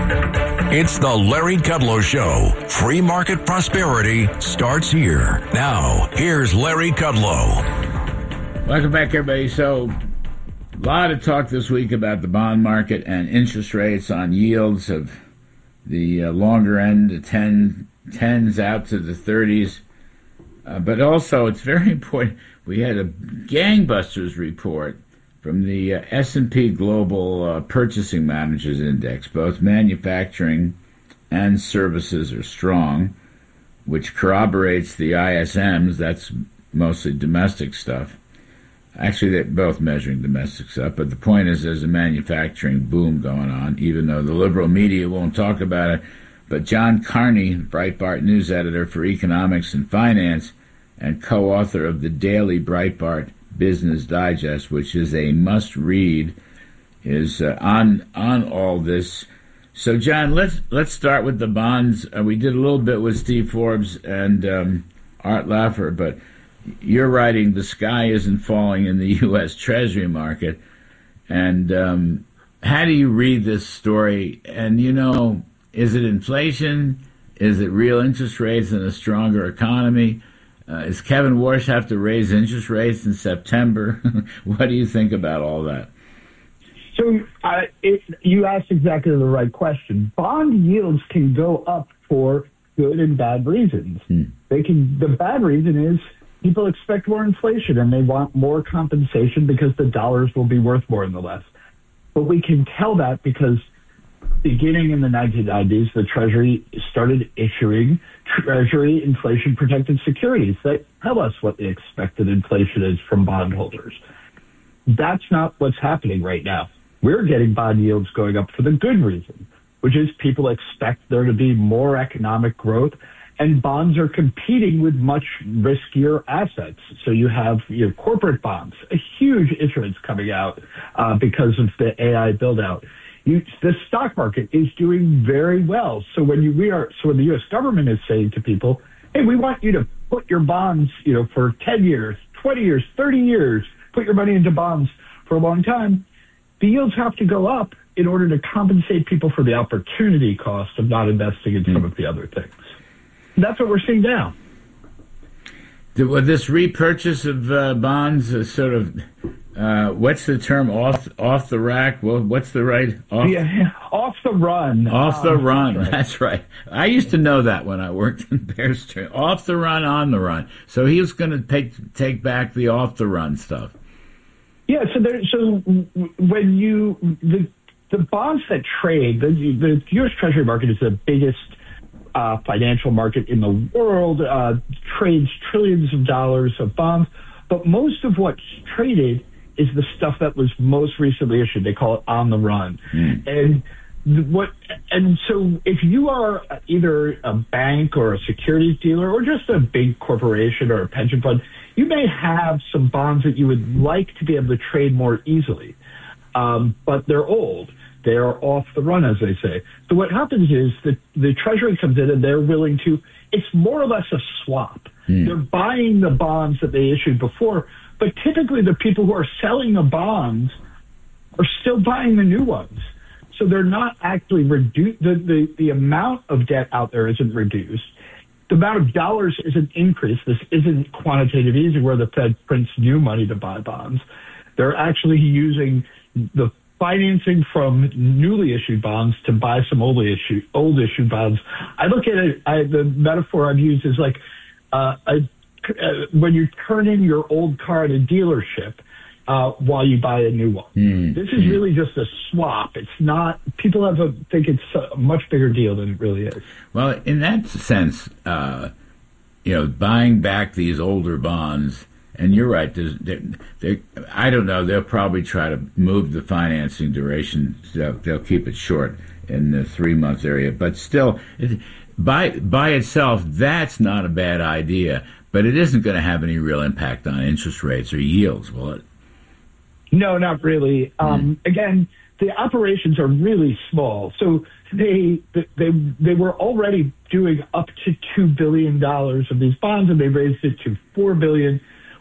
It's the Larry Kudlow Show. Free market prosperity starts here. Now, here's Larry Kudlow. Welcome back, everybody. So, a lot of talk this week about the bond market and interest rates on yields of the longer end, the 10s out to the 30s. But also, it's very important. We had a gangbusters report from the S&P Global Purchasing Managers Index. Both manufacturing and services are strong, which corroborates the ISMs. That's mostly domestic stuff. Actually, they're both measuring domestic stuff, but the point is there's a manufacturing boom going on, even though the liberal media won't talk about it. But John Carney, Breitbart news editor for economics and finance, and co-author of the daily Breitbart Business Digest, which is a must-read, is on all this. So, John, let's start with the bonds. We did a little bit with Steve Forbes and Art Laffer, but you're writing the sky isn't falling in the U.S. Treasury market. And how do you read this story? And, is it inflation? Is it real interest rates and a stronger economy? Does Kevin Warsh have to raise interest rates in September? What do you think about all that? So you asked exactly the right question. Bond yields can go up for good and bad reasons. The bad reason is people expect more inflation and they want more compensation because the dollars will be worth more in the less. But we can tell that because beginning in the 1990s, the Treasury started issuing Treasury inflation-protected securities that tell us what the expected inflation is from bondholders. That's not what's happening right now. We're getting bond yields going up for the good reason, which is people expect there to be more economic growth, and bonds are competing with much riskier assets. So you have corporate bonds, a huge issuance coming out because of the AI build-out. The stock market is doing very well. So when the U.S. government is saying to people, hey, we want you to put your bonds, for 10 years, 20 years, 30 years, put your money into bonds for a long time, the yields have to go up in order to compensate people for the opportunity cost of not investing in some of the other things. And that's what we're seeing now. This repurchase of bonds is sort of, what's the term, off the rack? Well, what's the right? Off the run. Off the run, that's right. I used to know that when I worked in Bear Street. Off the run, on the run. So he was going to take back the off the run stuff. Yeah, so when the bonds that trade, the U.S. Treasury market is the biggest financial market in the world, trades trillions of dollars of bonds, but most of what's traded is the stuff that was most recently issued. They call it on the run. And so if you are either a bank or a securities dealer or just a big corporation or a pension fund, you may have some bonds that you would like to be able to trade more easily, but they're old. They are off the run, as they say. So what happens is the Treasury comes in and they're willing to, it's more or less a swap. They're buying the bonds that they issued before, but typically the people who are selling the bonds are still buying the new ones. So they're not actually reduced. The amount of debt out there isn't reduced. The amount of dollars isn't increased. This isn't quantitative easing where the Fed prints new money to buy bonds. They're actually using the financing from newly issued bonds to buy some old issued bonds. I look at it, the metaphor I've used is like when you turn in your old car at a dealership while you buy a new one. This is really just a swap. It's not, people think it's a much bigger deal than it really is. Well, in that sense, buying back these older bonds, and you're right, I don't know, they'll probably try to move the financing duration. They'll keep it short in the 3-month area. But still, by itself, that's not a bad idea. But it isn't going to have any real impact on interest rates or yields, will it? No, not really. Again, the operations are really small. So they were already doing up to $2 billion of these bonds, and they raised it to $4 billion.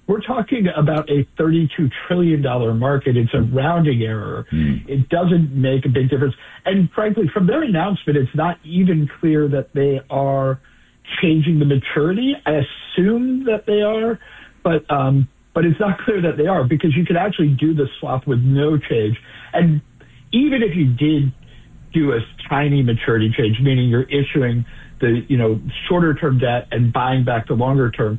we're talking about a $32 trillion market. It's a rounding error. It doesn't make a big difference. And frankly, from their announcement, it's not even clear that they are changing the maturity. I assume that they are, but it's not clear that they are, because you could actually do the swap with no change. And even if you did do a tiny maturity change, meaning you're issuing the shorter term debt and buying back the longer term,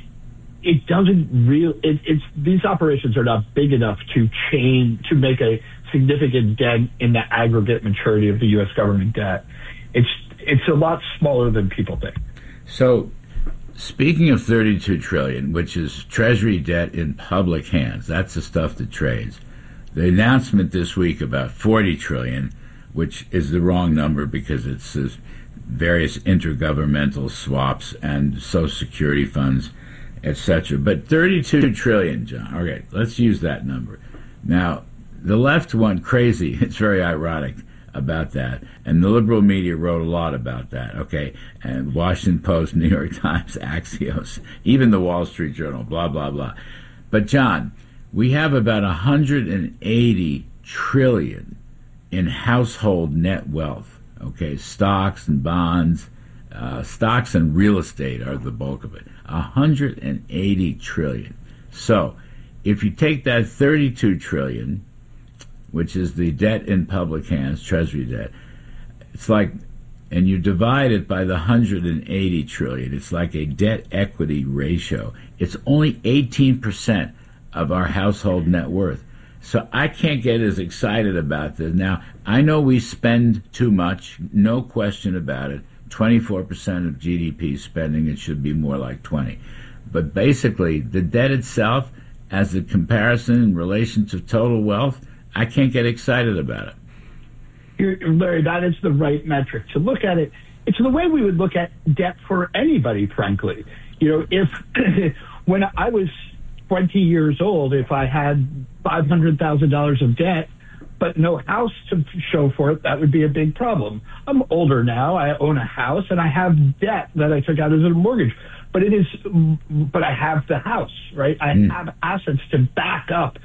it doesn't it's these operations are not big enough to make a significant dent in the aggregate maturity of the U.S. government debt. It's a lot smaller than people think. So, speaking of $32 trillion, which is Treasury debt in public hands, that's the stuff that trades. The announcement this week about $40 trillion, which is the wrong number because it's various intergovernmental swaps and Social Security funds, etc. But $32 trillion, John. Okay, let's use that number. Now, the left went crazy. It's very ironic about that. And the liberal media wrote a lot about that, okay? And Washington Post, New York Times, Axios, even the Wall Street Journal, blah, blah, blah. But, John, we have about $180 trillion in household net wealth, okay? Stocks and bonds, stocks and real estate are the bulk of it. $180 trillion. So, if you take that $32 trillion, which is the debt in public hands, Treasury debt, it's like, and you divide it by the $180 trillion, it's like a debt-equity ratio. It's only 18% of our household net worth. So I can't get as excited about this. Now, I know we spend too much, no question about it. 24% of GDP spending, it should be more like 20. But basically, the debt itself, as a comparison in relation to total wealth, I can't get excited about it. Larry, that is the right metric to look at it. It's the way we would look at debt for anybody, frankly. If when I was 20 years old, if I had $500,000 of debt, but no house to show for it, that would be a big problem. I'm older now. I own a house, and I have debt that I took out as a mortgage. But I have the house, right? I have assets to back up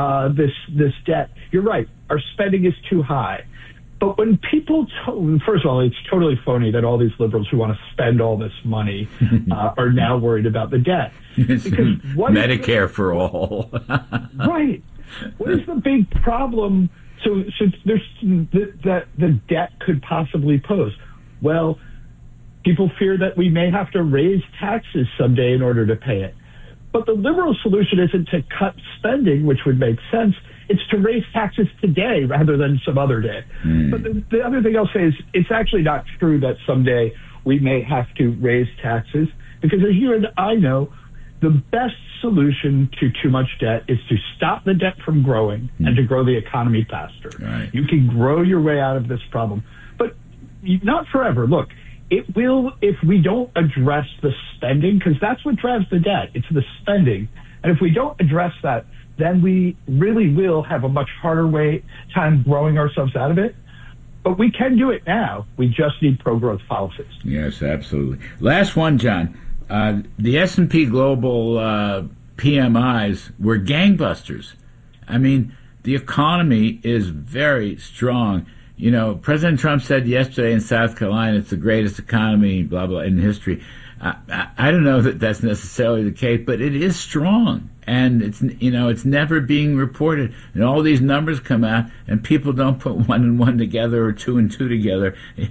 this debt. You're right. Our spending is too high. But when people, first of all, it's totally phony that all these liberals who want to spend all this money are now worried about the debt. Because Medicare for all. Right. What is the big problem? So there's that the debt could possibly pose. Well, people fear that we may have to raise taxes someday in order to pay it. But the liberal solution isn't to cut spending, which would make sense. It's to raise taxes today rather than some other day. But the other thing I'll say is it's actually not true that someday we may have to raise taxes, because as you and I know, the best solution to too much debt is to stop the debt from growing and to grow the economy faster. Right. You can grow your way out of this problem, but not forever. Look, it will if we don't address the spending, because that's what drives the debt. It's the spending. And if we don't address that, then we really will have a much harder time growing ourselves out of it. But we can do it now. We just need pro-growth policies. Yes, absolutely. Last one, John. The S&P Global PMIs were gangbusters. I mean, the economy is very strong. President Trump said yesterday in South Carolina it's the greatest economy, blah, blah, in history. I don't know that that's necessarily the case, but it is strong. And it's never being reported. And all these numbers come out, and people don't put one and one together or two and two together. The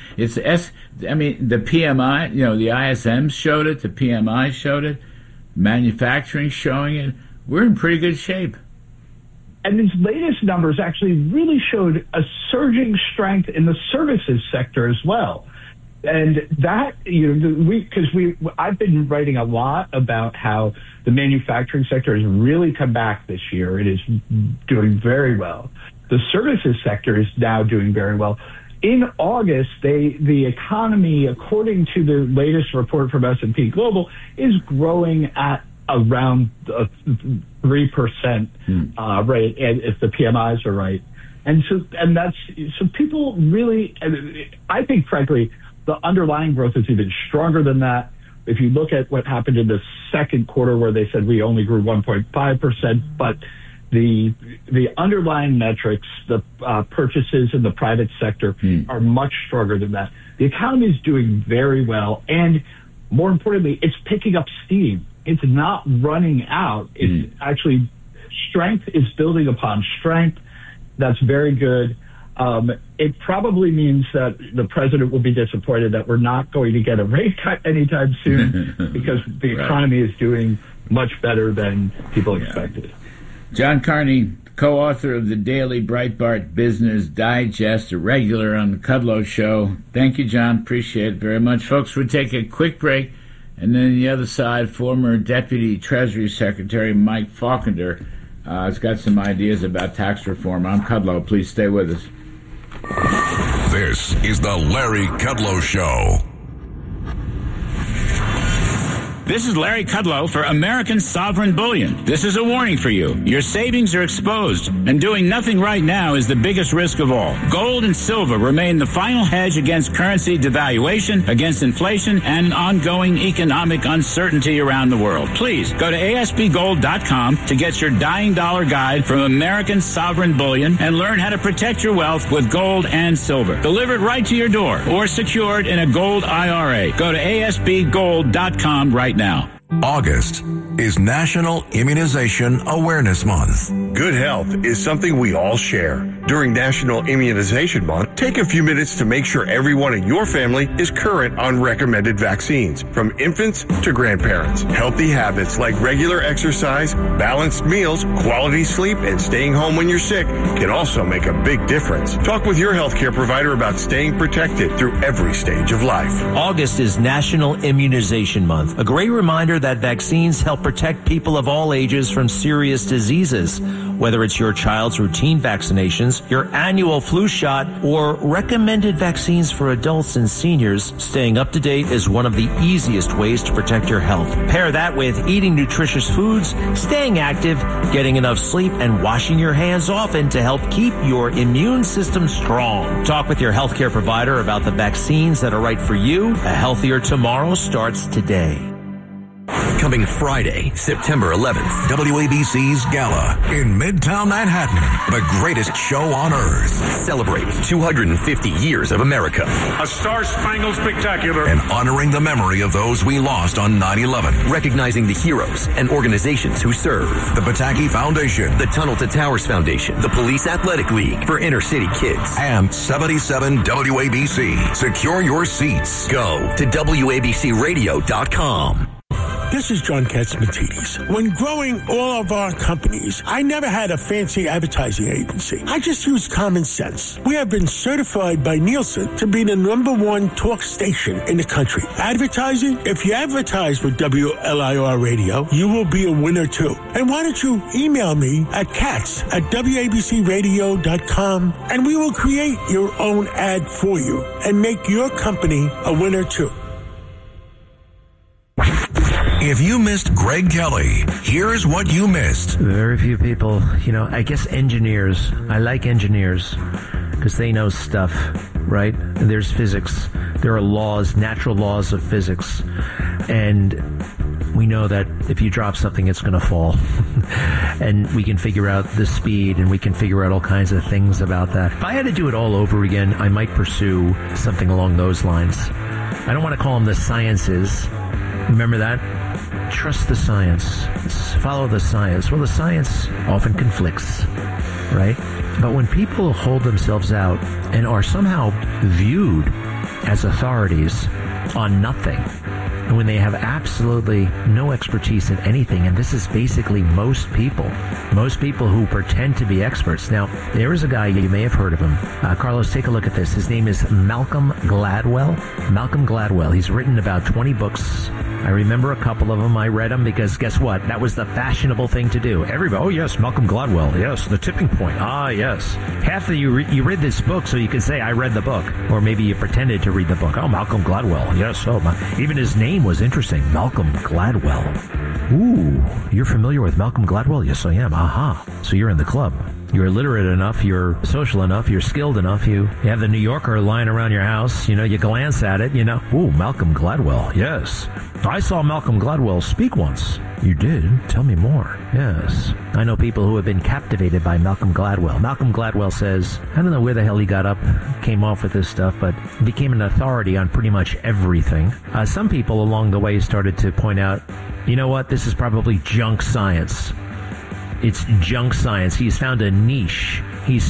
PMI, the ISM showed it, the PMI showed it, manufacturing showing it. We're in pretty good shape. And these latest numbers actually really showed a surging strength in the services sector as well. And that, I've been writing a lot about how the manufacturing sector has really come back this year. It is doing very well. The services sector is now doing very well. In August, the economy, according to the latest report from S&P Global, is growing at around 3% rate, if the PMIs are right. And so people really, I think, frankly, the underlying growth is even stronger than that. if you look at what happened in the second quarter, where they said we only grew 1.5%, but the underlying metrics, the purchases in the private sector are much stronger than that. The economy is doing very well, and more importantly, it's picking up steam. It's not running out. It's actually, strength is building upon strength. That's very good. It probably means that the president will be disappointed that we're not going to get a rate cut anytime soon because the economy is doing much better than people expected. John Carney, co-author of the daily Breitbart Business Digest, a regular on the Kudlow Show. Thank you, John. Appreciate it very much. Folks, we'll take a quick break, and then on the other side, former Deputy Treasury Secretary Mike Faulkner has got some ideas about tax reform. I'm Kudlow. Please stay with us. This is the Larry Kudlow Show. This is Larry Kudlow for American Sovereign Bullion. This is a warning for you. Your savings are exposed, and doing nothing right now is the biggest risk of all. Gold and silver remain the final hedge against currency devaluation, against inflation, and ongoing economic uncertainty around the world. Please go to ASBGold.com to get your dying dollar guide from American Sovereign Bullion and learn how to protect your wealth with gold and silver. Delivered right to your door or secured in a gold IRA. Go to ASBGold.com right now. August is National Immunization Awareness Month. Good health is something we all share. During National Immunization Month, take a few minutes to make sure everyone in your family is current on recommended vaccines, from infants to grandparents. Healthy habits like regular exercise, balanced meals, quality sleep, and staying home when you're sick can also make a big difference. Talk with your healthcare provider about staying protected through every stage of life. August is National Immunization Month, a great reminder that vaccines help protect people of all ages from serious diseases. Whether it's your child's routine vaccinations, your annual flu shot, or recommended vaccines for adults and seniors, staying up to date is one of the easiest ways to protect your health. Pair that with eating nutritious foods, staying active, getting enough sleep, and washing your hands often to help keep your immune system strong. Talk with your healthcare provider about the vaccines that are right for you. A healthier tomorrow starts today. Coming Friday, September 11th, WABC's Gala in Midtown Manhattan, the greatest show on earth. Celebrate 250 years of America. A Star-Spangled Spectacular. And honoring the memory of those we lost on 9/11. Recognizing the heroes and organizations who serve. The Pataki Foundation. The Tunnel to Towers Foundation. The Police Athletic League for inner city kids. And 77 WABC. Secure your seats. Go to WABCRadio.com. This is John Catsimatidis. When growing all of our companies, I never had a fancy advertising agency. I just used common sense. We have been certified by Nielsen to be the #1 talk station in the country. Advertising? If you advertise with WLIR Radio, you will be a winner too. And why don't you email me at cats@WABCRadio.com and we will create your own ad for you and make your company a winner too. If you missed Greg Kelly, here's what you missed. Very few people, I guess engineers. I like engineers because they know stuff, right? There's physics. There are laws, natural laws of physics. And we know that if you drop something, it's going to fall. And we can figure out the speed and we can figure out all kinds of things about that. If I had to do it all over again, I might pursue something along those lines. I don't want to call them the sciences. Remember that? Trust the science. Follow the science. Well, the science often conflicts, right? But when people hold themselves out and are somehow viewed as authorities on nothing, and when they have absolutely no expertise in anything, and this is basically most people who pretend to be experts. Now, there is a guy, you may have heard of him. Carlos, take a look at this. His name is Malcolm Gladwell. Malcolm Gladwell. He's written about 20 books. I remember a couple of them. I read them because guess what? That was the fashionable thing to do. Everybody, oh yes, Malcolm Gladwell. Yes, The Tipping Point. Ah, yes. Half of you read this book so you can say, I read the book. Or maybe you pretended to read the book. Oh, Malcolm Gladwell. Yes, even his name was interesting. Malcolm Gladwell. Ooh, you're familiar with Malcolm Gladwell? Yes, I am. Aha. So you're in the club. you're literate enough, you're social enough, you're skilled enough, you have the New Yorker lying around your house, you glance at it, ooh, Malcolm Gladwell, yes. I saw Malcolm Gladwell speak once. You did? Tell me more. Yes. I know people who have been captivated by Malcolm Gladwell. Malcolm Gladwell says, I don't know where the hell he got up, came off with this stuff, but became an authority on pretty much everything. Some people along the way started to point out, you know what, this is probably junk science. It's junk science. He's found a niche.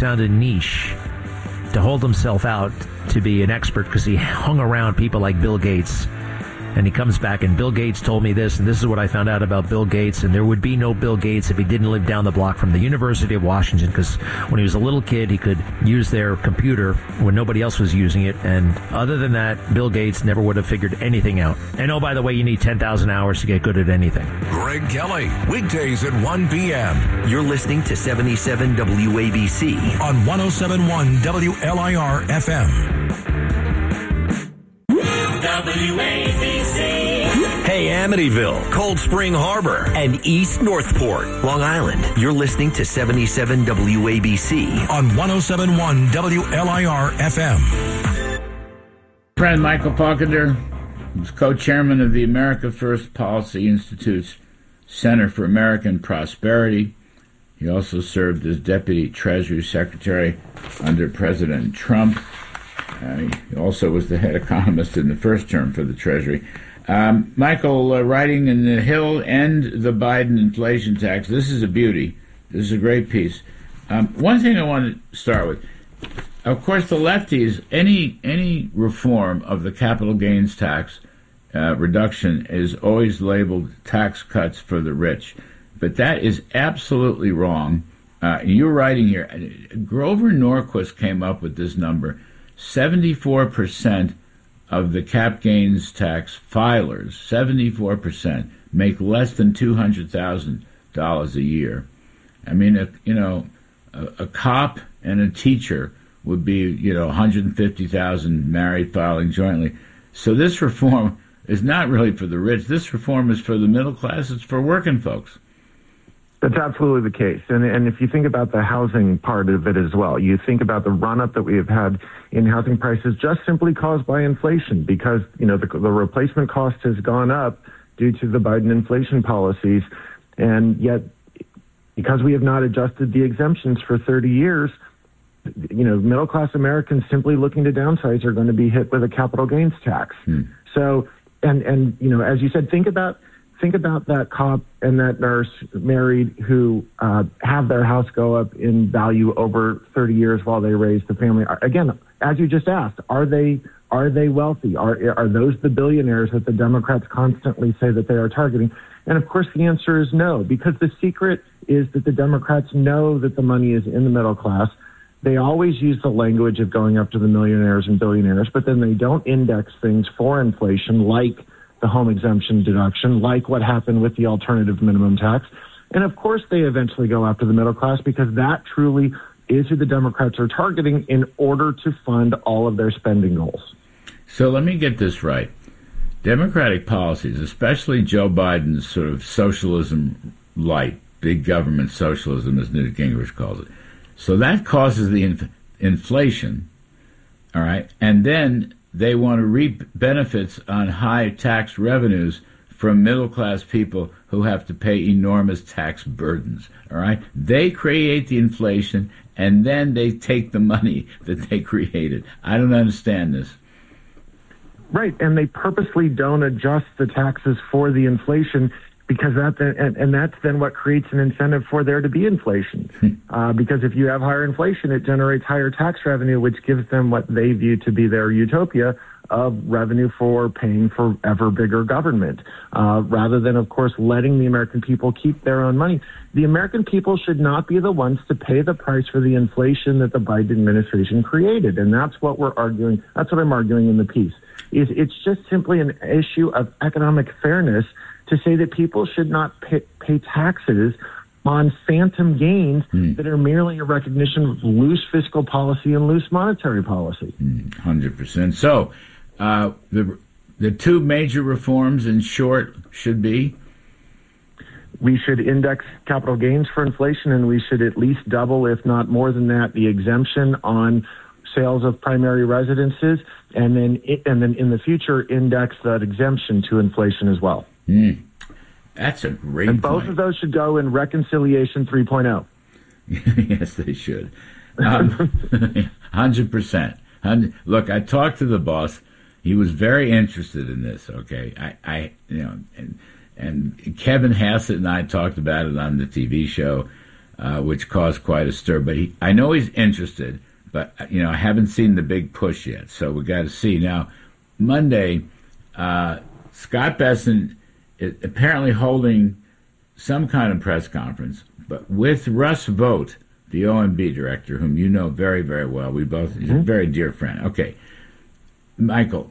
To hold himself out to be an expert because he hung around people like Bill Gates. And he comes back, and Bill Gates told me this, and this is what I found out about Bill Gates, and there would be no Bill Gates if he didn't live down the block from the University of Washington, because when he was a little kid, he could use their computer when nobody else was using it, and other than that, Bill Gates never would have figured anything out. And oh, by the way, you need 10,000 hours to get good at anything. Greg Kelly, weekdays at 1 p.m. You're listening to 77 WABC on 107.1 WLIR FM. WABC. Hey, Amityville, Cold Spring Harbor, and East Northport, Long Island. You're listening to 77 WABC on 107.1 WLIR FM. Friend Michael Faulkner, who's co-chairman of the America First Policy Institute's Center for American Prosperity. He also served as Deputy Treasury Secretary under President Trump. He also was the head economist in the first term for the Treasury. Michael, writing in The Hill, End the Biden Inflation Tax. This is a beauty. This is a great piece. One thing I want to start with, of course, the lefties, any reform of the capital gains tax reduction is always labeled tax cuts for the rich. But that is absolutely wrong. You're writing here, Grover Norquist came up with this number. 74% of the cap gains tax filers, 74%, make less than $200,000 a year. I mean, a cop and a teacher would be, $150,000 married filing jointly. So this reform is not really for the rich. This reform is for the middle class. It's for working folks. That's absolutely the case. And if you think about the housing part of it as well, you think about the run-up that we have had in housing prices just simply caused by inflation because, the replacement cost has gone up due to the Biden inflation policies. And yet, because we have not adjusted the exemptions for 30 years, middle-class Americans simply looking to downsize are going to be hit with a capital gains tax. So, and as you said, think about that cop and that nurse married who have their house go up in value over 30 years while they raise the family. Again, as you just asked, are they wealthy? Are those the billionaires that the Democrats constantly say that they are targeting? And of course, the answer is no, because the secret is that the Democrats know that the money is in the middle class. They always use the language of going up to the millionaires and billionaires, but then they don't index things for inflation like the home exemption deduction, like what happened with the alternative minimum tax. And of course, they eventually go after the middle class because that truly is who the Democrats are targeting in order to fund all of their spending goals. So let me get this right. Democratic policies, especially Joe Biden's sort of socialism light, big government socialism, as Newt Gingrich calls it. So that causes the inflation, all right? And then they want to reap benefits on high tax revenues from middle-class people who have to pay enormous tax burdens, all right? They create the inflation, and then they take the money that they created. I don't understand this. Right, and they purposely don't adjust the taxes for the inflation because that's then what creates an incentive for there to be inflation. Because if you have higher inflation, it generates higher tax revenue, which gives them what they view to be their utopia of revenue for paying for ever bigger government, rather than, of course, letting the American people keep their own money. The American people should not be the ones to pay the price for the inflation that the Biden administration created. And that's what we're arguing. That's what I'm arguing in the piece. It's just simply an issue of economic fairness to say that people should not pay taxes on phantom gains that are merely a recognition of loose fiscal policy and loose monetary policy. 100%. So the two major reforms, in short, should be? We should index capital gains for inflation, and we should at least double, if not more than that, the exemption on sales of primary residences, and then in the future index that exemption to inflation as well. That's a great And both point. of those should go in Reconciliation 3.0. Yes, they should. 100%. Look, I talked to the boss. He was very interested in this. Okay, and Kevin Hassett and I talked about it on the TV show, which caused quite a stir. But I know he's interested. But I haven't seen the big push yet. So we got to see now. Monday, Scott Bessent is apparently holding some kind of press conference, but with Russ Vought, the OMB director, whom you know very, very well. He's a very dear friend. Okay, Michael,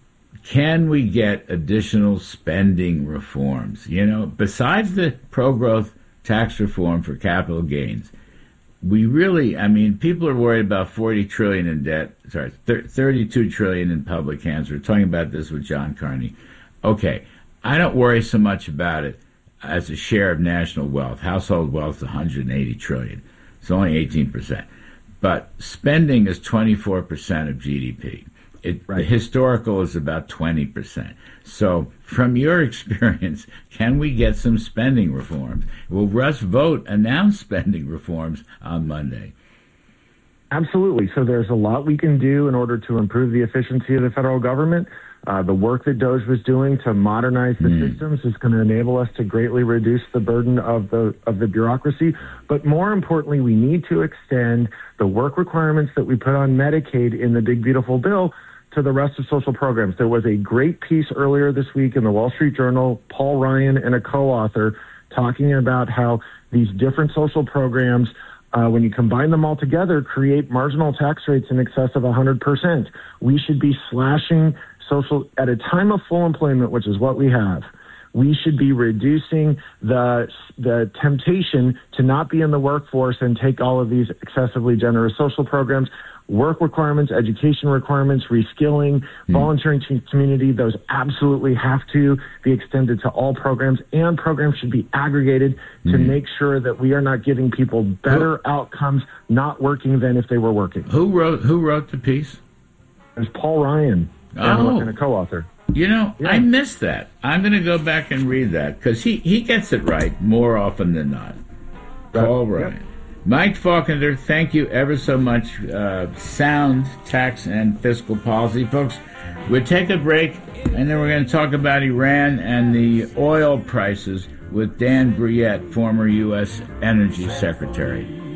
can we get additional spending reforms? Besides the pro-growth tax reform for capital gains, we really, people are worried about $40 trillion in debt. Sorry, $32 trillion in public hands. We're talking about this with John Carney. Okay, I don't worry so much about it as a share of national wealth. Household wealth is $180 trillion. It's only 18%. But spending is 24% of GDP. The historical is about 20%. So, from your experience, can we get some spending reforms? Will Russ Vought announce spending reforms on Monday? Absolutely. So there's a lot we can do in order to improve the efficiency of the federal government. The work that DOGE was doing to modernize the systems is going to enable us to greatly reduce the burden of the bureaucracy. But more importantly, we need to extend the work requirements that we put on Medicaid in the Big Beautiful Bill to the rest of social programs. There was a great piece earlier this week in the Wall Street Journal, Paul Ryan and a co-author, talking about how these different social programs, when you combine them all together, create marginal tax rates in excess of 100%. We should be slashing social at a time of full employment, which is what we have. We should be reducing the temptation to not be in the workforce and take all of these excessively generous social programs. Work requirements, education requirements, reskilling, volunteering community, those absolutely have to be extended to all programs, and programs should be aggregated to make sure that we are not giving people better outcomes not working than if they were working. Who wrote the piece? There's Paul Ryan and a co-author. I missed that. I'm going to go back and read that because he gets it right more often than not. Paul Ryan. Yep. Mike Faulkner, thank you ever so much. Sound tax and fiscal policy. Folks, we'll take a break, and then we're going to talk about Iran and the oil prices with Dan Brouillette, former U.S. Energy Secretary.